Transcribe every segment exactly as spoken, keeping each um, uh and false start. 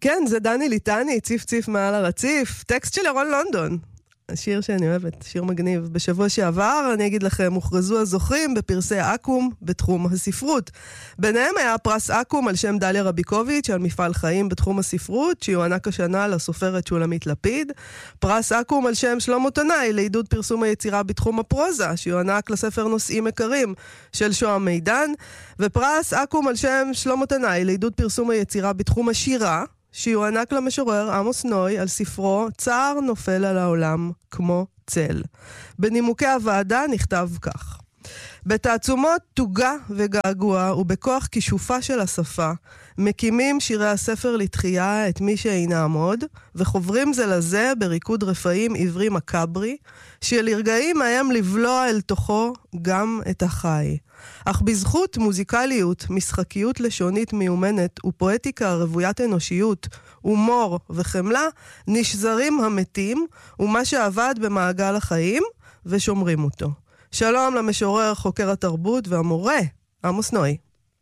כן, זה דני ליטני, ציף ציף מעל הרציף, טקסט של ירון לונדון. השיר שאני אוהבת, שיר מגניב. בשבוע שעבר, אני אגיד לכם, הוכרזו הזוכים בפרסי אקו"ם בתחום הספרות. ביניהם היה פרס אקו"ם על שם דליה רביקוביץ' על מפעל חיים בתחום הספרות, שיוענק השנה לסופרת שולמית לפיד. פרס אקו"ם על שם שלמה תנאי לעידוד פרסום היצירה בתחום הפרוזה, שיוענק לספר נושאים עיקרים של שוהם מידן. ופרס אקו"ם על שם שלמה תנאי לעידוד פרסום היצירה בתחום השירה, שיוענק למשורר עמוס נוי על ספרו צער נופל על העולם כמו צל. בנימוקי הוועדה נכתב כך: בתעצומות תוגה וגעגוע ובכוח כישופה של השפה, מקימים שירי הספר לתחייה את מי שאינעמוד, וחוברים זה לזה בריקוד רפאים עברי מקברי, שלרגעים מהם לבלוע אל תוכו גם את החי. אך בזכות מוזיקליות, משחקיות לשונית מיומנת ופואטיקה רוויית אנושיות, הומור וחמלה, נשזרים המתים ומה שעבד במעגל החיים ושומרים אותו. שלום למשורר, חוקר התרבות והמורה, עמוס נוי.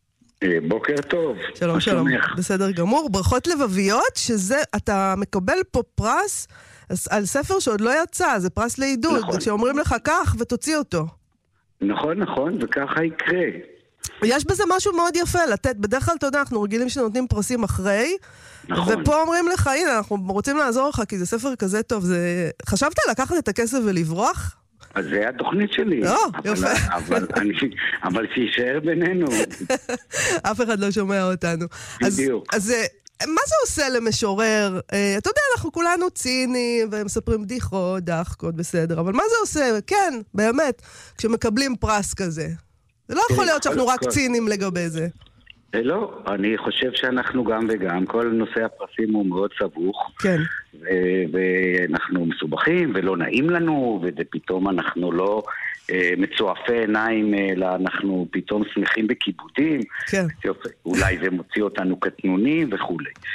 בוקר טוב. שלום שלום, בסדר גמור. ברכות לבביות, שזה, אתה מקבל פה פרס על ספר שעוד לא יצא, זה פרס לעידוד, נכון. שאומרים לך כך ותוציא אותו. נכון, נכון, וככה יקרה. יש בזה משהו מאוד יפה, לתת, בדרך כלל אתה יודע, אנחנו רגילים שנותנים פרסים אחרי, נכון. ופה אומרים לך, הנה, אנחנו רוצים לעזור לך, כי זה ספר כזה טוב, זה... חשבת לקחת את הכסף ולברוח? אז זה התוכנית שלי. לא, יופי. אבל, אני, אבל שישאר בינינו. אף אחד לא שומע אותנו. בדיוק. אז, אז מה זה עושה למשורר? אתה יודע, אנחנו כולנו ציניים, ומספרים בדיחות, דחקות, בסדר, אבל מה זה עושה? כן, באמת, כשמקבלים פרס כזה. זה לא יכול להיות שאנחנו רק ציניים לגבי זה. לא, אני חושב שאנחנו גם וגם, כל נושא הפרסים הוא מאוד סבוך. כן. ואנחנו מסובכים ולא נעים לנו, ופתאום אנחנו לא מצועפי עיניים, אלא אנחנו פתאום שמחים בכיבודים. כן. אולי זה מוציא אותנו קטנונים וכו'.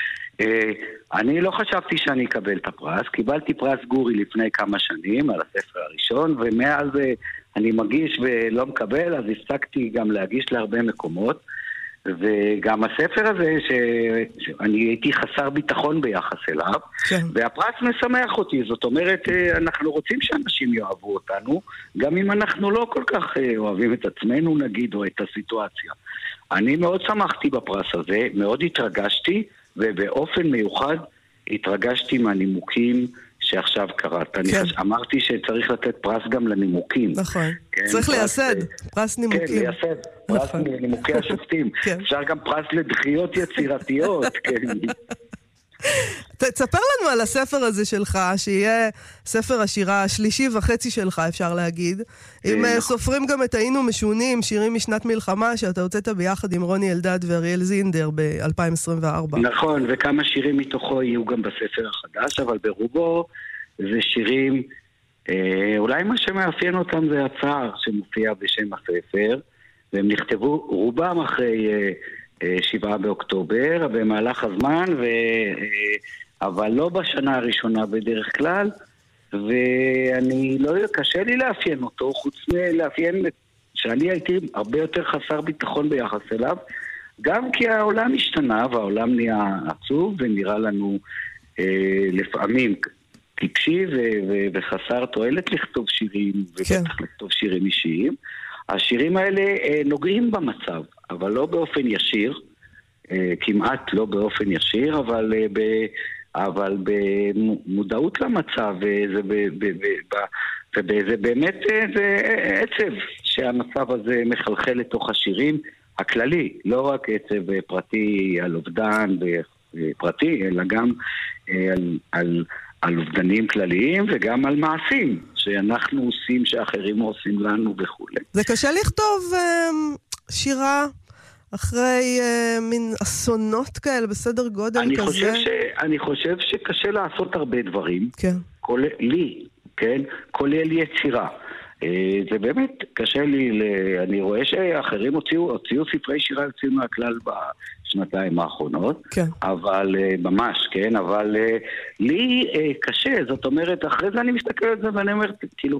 אני לא חשבתי שאני אקבל את הפרס, קיבלתי פרס גורי לפני כמה שנים על הספר הראשון, ומאז אני מגיש ולא מקבל, אז הפסקתי גם להגיש להרבה מקומות. וגם הספר הזה שאני הייתי חסר ביטחון ביחס אליו, כן. והפרס משמח אותי, זאת אומרת אנחנו רוצים שאנשים יאהבו אותנו, גם אם אנחנו לא כל כך אוהבים את עצמנו נגיד, או את הסיטואציה. אני מאוד שמחתי בפרס הזה, מאוד התרגשתי, ובאופן מיוחד התרגשתי מהנימוקים שעכשיו קראת. אני חש... אמרתי שצריך לתת פרס גם לנימוקים. נכון. צריך לייסד, פרס נימוקים. כן, לייסד, פרס נימוקי השופטים. אפשר גם פרס לדחיות יצירתיות. תספר לנו על הספר הזה שלך, שיהיה ספר השירה השלישי וחצי שלך, אפשר להגיד. אם סופרים גם את היינו משונים, שירים משנת מלחמה, שאתה הוצאת ביחד עם רוני אלדד ואריאל זינדר ב-אלפיים עשרים וארבע. נכון, וכמה שירים מתוכו יהיו גם בספר החדש, אבל ברובו זה שירים, אולי מה שמאפיין אותם זה הצער שמופיע בשם הספר, והם נכתבו רובם אחרי... שבעה באוקטובר, במהלך הזמן, ו... אבל לא בשנה הראשונה בדרך כלל, ואני לא, קשה לי לאפיין אותו, חוץ מלאפיין שאני הייתי הרבה יותר חסר ביטחון ביחס אליו, גם כי העולם השתנה, והעולם נהיה עצוב, ונראה לנו אה, לפעמים טיפשי ו- ו- וחסר תועלת לכתוב שירים, כן. ובטח לכתוב שירים אישיים. השירים האלה אה, נוגעים במצב, אבל לא באופן ישיר, אה, כמעט לא באופן ישיר, אבל, אה, ב, אבל במודעות למצב, וזה ב, ב, ב, ב, וזה באמת אה, זה עצב שהמצב הזה מחלחל לתוך השירים הכללי, לא רק עצב פרטי על אובדן פרטי, אלא גם אה, על, על, על אובדנים כלליים וגם על מעשים שאנחנו עושים שאחרים עושים לנו וכו'. זה קשה לכתוב אה, שירה אחרי אה, מין אסונות כאלה בסדר גודל אני כזה? חושב ש, אני חושב שקשה לעשות הרבה דברים. כן. כולל, לי, כן? כולל יצירה. אה, זה באמת קשה לי, אני רואה שאחרים הוציאו, הוציאו ספרי שירה יוצאים מהכלל בשנתיים האחרונות. כן. אבל אה, ממש, כן? אבל אה, לי אה, קשה, זאת אומרת, אחרי זה אני מסתכל על זה ואני אומר, כאילו,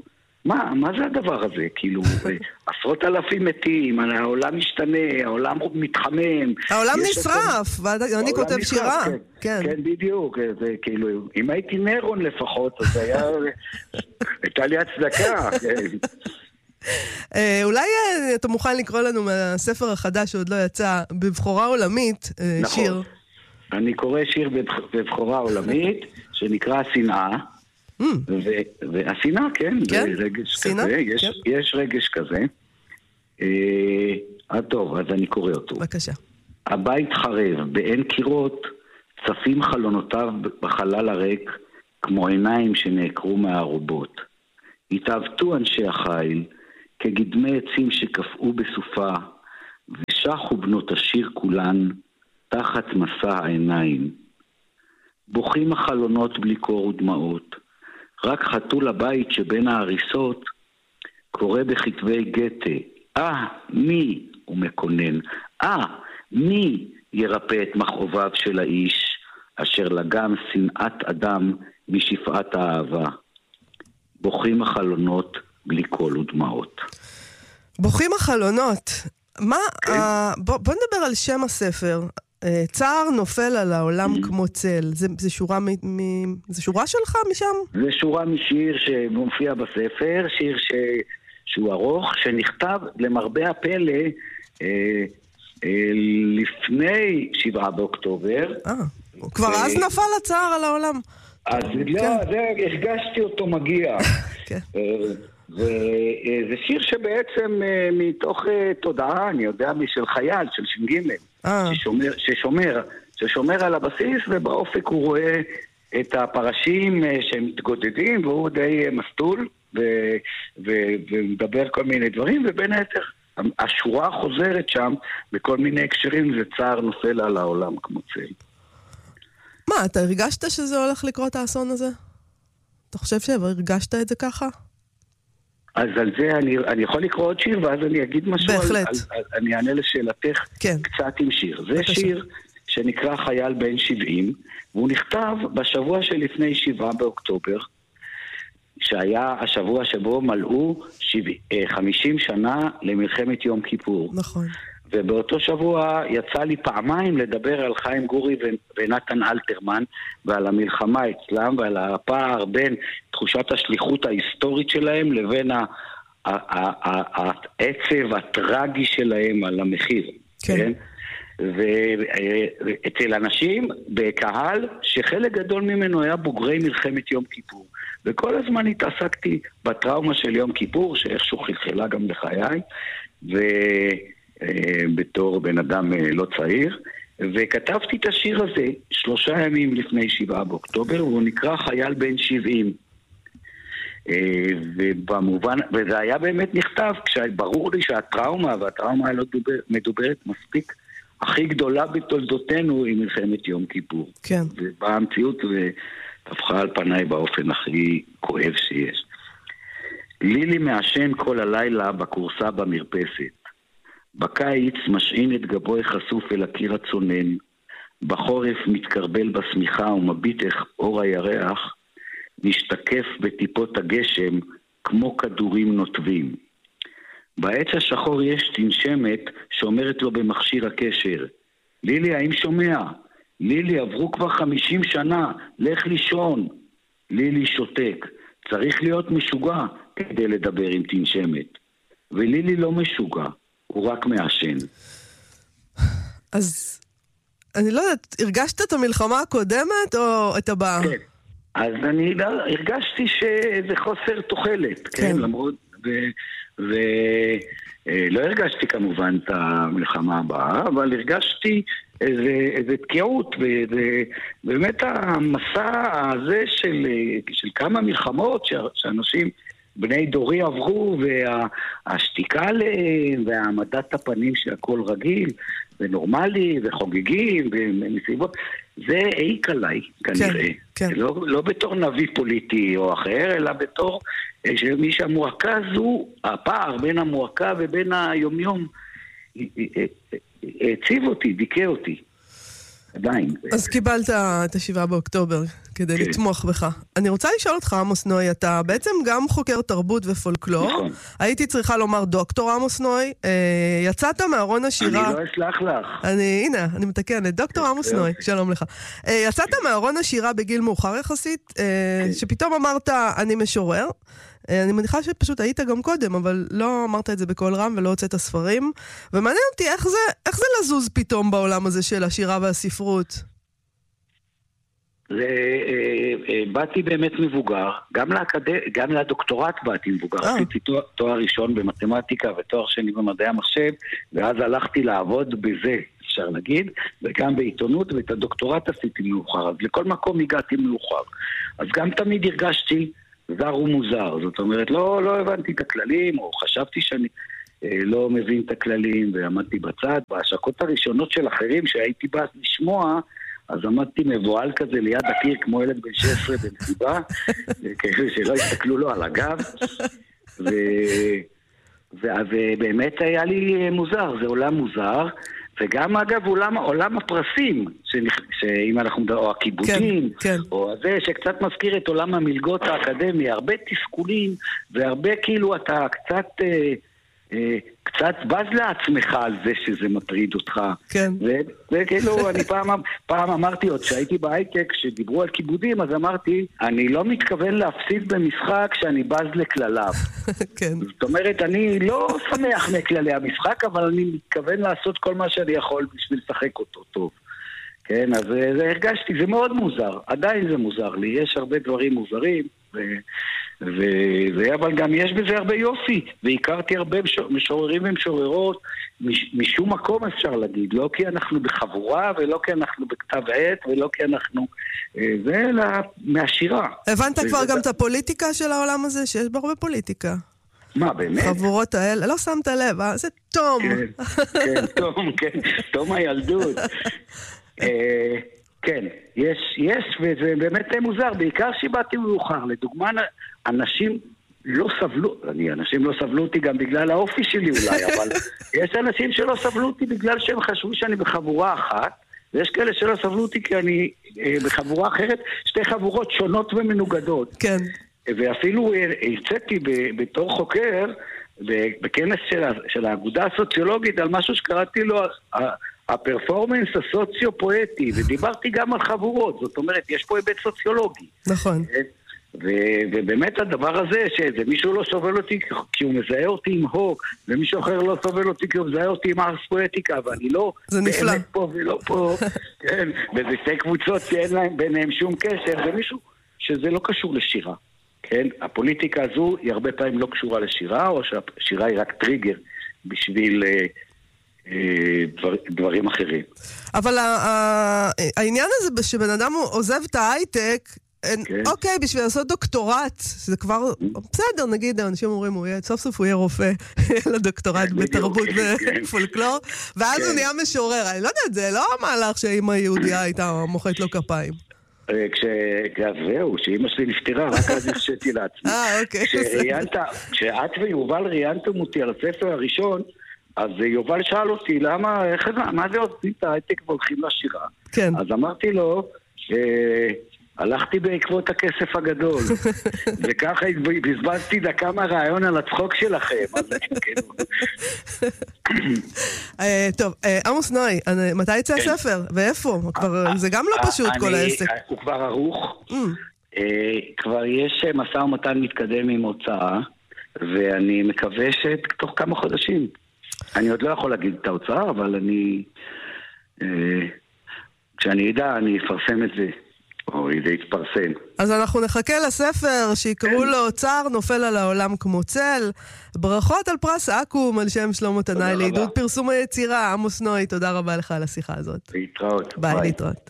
מה, מה זה הדבר הזה? כאילו, עשרות אלפים מתים, העולם משתנה, העולם מתחמם. העולם נשרף, ואני כותב שירה. כן, כן, בדיוק. זה כאילו, אם הייתי נרון לפחות, אז היה, הייתה לי הצדקה. אולי אתה מוכן לקרוא לנו מהספר החדש שעוד לא יצא, בבחורה עולמית, שיר. אני קורא שיר בבחורה עולמית, שנקרא השנאה. והשנאה, כן, זה רגש כזה, יש רגש כזה. אה, טוב, אז אני קורא אותו. בבקשה. הבית חרב, באין קירות, צפים חלונותיו בחלל הריק, כמו עיניים שנעקרו מהערובות. התאבטו אנשי החיל, כגדמי עצים שקפאו בסופה, ושחו בנות השיר כולן, תחת מסע העיניים. בוכים החלונות בלי קור ודמעות, רק חתול הבית שבין ההריסות קורא בכתבי גתה, אה, מי, הוא מקונן, אה, מי ירפא את מכאוביו של האיש, אשר לגם שנאת אדם משפעת האהבה. בוכים החלונות בלי קול ודמעות. בוכים החלונות. מה, כן? uh, בוא, בוא נדבר על שם הספר. Uh, צער נופל על העולם mm-hmm. כמו צל. זה, זה, שורה מ, מ, זה שורה שלך משם? זה שורה משיר שמופיע בספר, שיר ש, שהוא ארוך, שנכתב למרבה הפלא אה, אה, לפני שבעה באוקטובר. אה, כבר ו... אז נפל הצער על העולם. אז כן. לא, זה, הרגשתי אותו מגיע. כן. וזה שיר שבעצם מתוך תודעה, אני יודע, משל חייל, של ש"ג, ששומר, ששומר, ששומר על הבסיס, ובאופק הוא רואה את הפרשים שמתגודדים, והוא די מסטול, ומדבר כל מיני דברים, ובין היתר, השורה חוזרת שם, בכל מיני הקשרים, זה צער נופל על העולם כמו צל. מה, אתה הרגשת שזה הולך לקרות האסון הזה? אתה חושב שהרגשת את זה ככה? אז על זה אני, אני יכול לקרוא עוד שיר, ואז אני אגיד משהו. בהחלט. על, על, אני אענה לשאלתך כן. קצת עם שיר. זה שיר שנקרא חייל בן שבעים, והוא נכתב בשבוע שלפני שבעה באוקטובר, שהיה השבוע שבו מלאו חמישים שנה למלחמת יום כיפור. נכון. ובאותו שבוע יצא לי פעמיים לדבר על חיים גורי ונתן אלתרמן ועל המלחמה אצלם ועל הפער בין תחושת השליחות ההיסטורית שלהם לבין העצב הטרגי שלהם על המחיר. כן. ואצל אנשים בקהל שחלק גדול ממנו היה בוגרי מלחמת יום כיפור. וכל הזמן התעסקתי בטראומה של יום כיפור, שאיכשהו חלחלה גם בחיי, ו... בתור בן אדם לא צעיר, וכתבתי את השיר הזה שלושה ימים לפני שבעה באוקטובר, והוא נקרא חייל בן שבעים. ובמובן, וזה היה באמת נכתב, כשברור לי שהטראומה, והטראומה הלא מדוברת מספיק, הכי גדולה בתולדותינו היא מלחמת יום כיפור. כן. ובאה המציאות והפכה על פניי באופן הכי כואב שיש. לילי מעשן כל הלילה בקורסה במרפסת. בקיץ משעין את גבו חשוף אל הקיר הצונן, בחורף מתקרבל בסמיכה ומביט איך אור הירח משתקף בטיפות הגשם כמו כדורים נוטבים. בעץ השחור יש תנשמת שאומרת לו במכשיר הקשר, לילי, האם שומע? לילי, עברו כבר חמישים שנה, לך לישון. לילי שותק, צריך להיות משוגע כדי לדבר עם תנשמת. ולילי לא משוגע. הוא רק מעשן. אז אני לא יודעת, הרגשת את המלחמה הקודמת או את הבאה? כן, אז אני לא, הרגשתי שזה חוסר תוחלת, כן, כן למרות, ולא הרגשתי כמובן את המלחמה הבאה, אבל הרגשתי איזה, איזה תקיעות, ובאמת המסע הזה של, של כמה מלחמות שאנשים בני דורי עברו, והשתיקה עליהם, והעמדת הפנים שהכל רגיל, ונורמלי, וחוגגים, ומסיבות, זה העיק עליי, כנראה. כן, כן. לא, לא בתור נביא פוליטי או אחר, אלא בתור מי שהמועקה זו, הפער בין המועקה ובין היומיום, הציב אותי, דיכא אותי. עדיין. אז קיבלת את השבעה באוקטובר כדי לתמוך בך. אני רוצה לשאול אותך, עמוס נוי, אתה בעצם גם חוקר תרבות ופולקלור. נכון. הייתי צריכה לומר דוקטור עמוס נוי. יצאת מארון השירה... אני לא אסלח לך. אני, הנה, אני מתקנת. דוקטור עמוס נוי, שלום לך. יצאת מארון השירה בגיל מאוחר יחסית, שפתאום אמרת, אני משורר. אני מניחה שפשוט היית גם קודם, אבל לא אמרת את זה בכל רם ולא הוצאת ספרים. ומעניין אותי איך זה, איך זה לזוז פתאום בעולם הזה של השירה והספרות? זה, אה, אה, באתי באמת מבוגר, גם, לאקד... גם לדוקטורט באתי מבוגר, אה. עשיתי תואר, תואר ראשון במתמטיקה ותואר שני במדעי המחשב, ואז הלכתי לעבוד בזה, אפשר להגיד, וגם בעיתונות, ואת הדוקטורט עשיתי מאוחר, אז לכל מקום הגעתי מאוחר. אז גם תמיד הרגשתי זר ומוזר, זאת אומרת, לא, לא הבנתי את הכללים, או חשבתי שאני אה, לא מבין את הכללים, ועמדתי בצד, בהשקות הראשונות של אחרים שהייתי בא לשמוע, אז עמדתי מבועל כזה ליד הקיר כמו ילד בן שש עשרה במסיבה, כאילו שלא הסתכלו לו על הגב, ו... ואז באמת היה לי מוזר, זה עולם מוזר, וגם אגב עולם, עולם הפרסים, שנכ... שאם אנחנו מדבר, או הכיבודים, כן, כן. או זה שקצת מזכיר את עולם המלגות האקדמיה, הרבה תסכולים, והרבה כאילו אתה קצת... קצת בז לעצמך על זה שזה מטריד אותך. כן. וכאילו, אני פעם, פעם אמרתי עוד, שהייתי בהייטק, שדיברו על כיבודים, אז אמרתי, אני לא מתכוון להפסיד במשחק שאני בז לכלליו. כן. זאת אומרת, אני לא שמח מכללי המשחק, אבל אני מתכוון לעשות כל מה שאני יכול בשביל לשחק אותו טוב. כן, אז זה הרגשתי, זה מאוד מוזר. עדיין זה מוזר לי, יש הרבה דברים מוזרים, ו... וזה, אבל גם יש בזה הרבה יופי, והכרתי הרבה משוררים ומשוררות מש, משום מקום אפשר להגיד, לא כי אנחנו בחבורה ולא כי אנחנו בכתב עת ולא כי אנחנו זה אלא מהשירה. הבנת וזה... כבר גם את הפוליטיקה של העולם הזה, שיש בה הרבה פוליטיקה. מה באמת? חבורות האלה, לא שמת לב, אה? זה תום. כן, כן, תום, כן, תום הילדות. אה... כן, יש, יש, וזה באמת מוזר, בעיקר שבאתי מאוחר. לדוגמה, אנשים לא סבלו, אני, אנשים לא סבלו אותי גם בגלל האופי שלי אולי, אבל יש אנשים שלא סבלו אותי בגלל שהם חשבו שאני בחבורה אחת, ויש כאלה שלא סבלו אותי כי אני אה, בחבורה אחרת, שתי חבורות שונות ומנוגדות. כן. ואפילו הרציתי בתור חוקר, בכנס של, של האגודה הסוציולוגית, על משהו שקראתי לו... הפרפורמנס הסוציו-פואטי, ודיברתי גם על חבורות, זאת אומרת, יש פה היבט סוציולוגי. נכון. ו- ובאמת הדבר הזה, שזה מישהו לא סובל אותי כי הוא מזהה אותי עם הו, ומישהו אחר לא סובל אותי כי הוא מזהה אותי עם ארס פואטיקה, ואני לא באמת פה ולא פה, כן, וזה שתי קבוצות שאין להם ביניהם שום קשר, זה מישהו שזה לא קשור לשירה, כן? הפוליטיקה הזו היא הרבה פעמים לא קשורה לשירה, או שהשירה היא רק טריגר בשביל... דבר, דברים אחרים. אבל העניין הזה שבן אדם עוזב את ההייטק, אוקיי, בשביל לעשות דוקטורט, זה כבר, בסדר, נגיד, האנשים אומרים, סוף סוף הוא יהיה רופא לדוקטורט בתרבות ופולקלור, ואז הוא נהיה משורר. אני לא יודעת, זה לא המהלך שאמא יהודיה הייתה מוחאת לו כפיים. זהו, שאמא שלי נפטרה, רק אז הרשיתי לעצמי. אה, אוקיי. כשאת ויובל ראיינתם אותי על הספר הראשון, אז יובל שאל אותי, למה, איך, מה זה עושים את ההייטק והולכים לשירה? כן. אז אמרתי לו, הלכתי בעקבות הכסף הגדול, וככה בזבזתי דקה מהרעיון על הצחוק שלכם. טוב, עמוס נוי, מתי יצא הספר? ואיפה? זה גם לא פשוט כל העסק. הוא כבר ערוך, כבר יש משא ומתן מתקדם עם הוצאה, ואני מקווה שתוך כמה חודשים. אני עוד לא יכול להגיד את ההוצאה, אבל אני... כשאני אדע, אני אפרסם את זה. או זה יתפרסם. אז אנחנו נחכה לספר שיקראו לו אוצר נופל על העולם כמו צל. ברכות על פרס אקו"ם על שם שלמה תנאי לעידוד פרסום היצירה. עמוס נוי, תודה רבה לך על השיחה הזאת. להתראות. ביי, להתראות.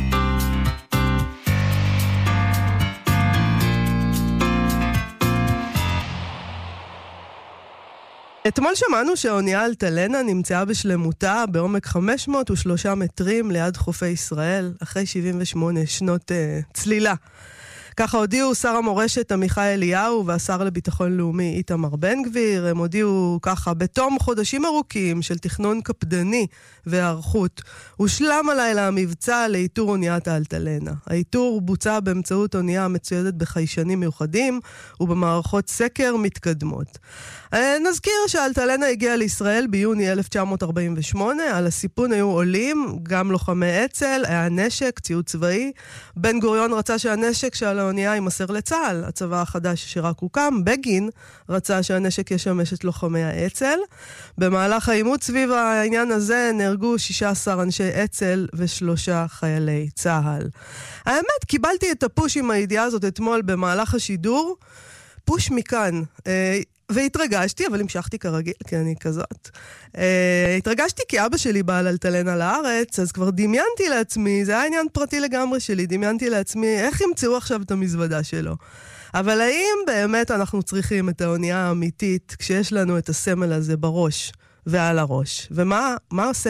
אתמול שמענו שהאונייה אלטלנה נמצאה בשלמותה בעומק חמש מאות ושלושה מטרים ליד חופי ישראל, אחרי שבעים ושמונה שנות uh, צלילה. ככה הודיעו שר המורשת עמיחי אליהו והשר לביטחון לאומי איתמר בן גביר. הם הודיעו ככה, בתום חודשים ארוכים של תכנון קפדני והערכות, הושלם הלילה המבצע לאיתור אוניית האלטלנה. האיתור בוצע באמצעות אונייה מצוידת בחיישנים מיוחדים ובמערכות סקר מתקדמות. נזכיר שהאלטלנה הגיעה לישראל ביוני אלף תשע מאות ארבעים ושמונה, על הסיפון היו עולים, גם לוחמי אצ"ל, היה נשק, ציוד צבאי. בן גוריון רצה שהנשק שעל האונייה יימסר לצה"ל, הצבא החדש שרק הוקם. בגין רצה שהנשק ישמש את לוחמי האצ"ל. במהלך האימות סביב העניין הזה נהרגו שישה עשר אנשי אצ"ל ושלושה חיילי צה"ל. האמת, קיבלתי את הפוש עם הידיעה הזאת אתמול במהלך השידור, פוש מכאן. והתרגשתי, אבל המשכתי כרגיל, כי אני כזאת. Uh, התרגשתי כי אבא שלי בא על אלטלנה לארץ, אז כבר דמיינתי לעצמי, זה היה עניין פרטי לגמרי שלי, דמיינתי לעצמי איך ימצאו עכשיו את המזוודה שלו. אבל האם באמת אנחנו צריכים את האונייה האמיתית, כשיש לנו את הסמל הזה בראש ועל הראש? ומה מה עושה